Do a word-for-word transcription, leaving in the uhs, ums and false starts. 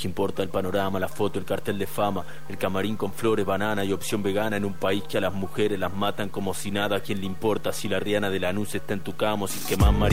¿Qué importa el panorama, la foto, el cartel de fama? El camarín con flores, banana y opción vegana en un país que a las mujeres las matan como si nada. ¿A quién le importa si la Rihanna de Lanús está en tu cama o si quemas marihuana?